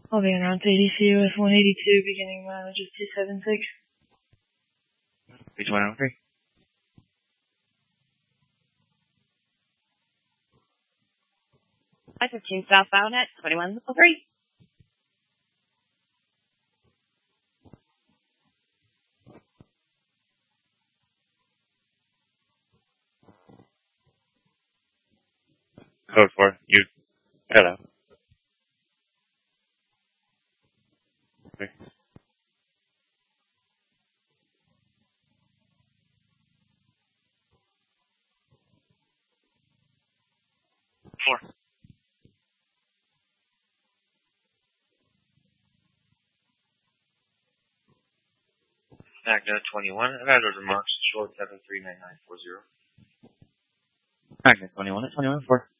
I'll be on route to ADC with 182, beginning mileage of 276. Reach 103. I-15 southbound at 2103. Code 4. You. Hello. Okay. Four. Magna 21. Address remarks. Short 739940. Magna 21 at 21-4.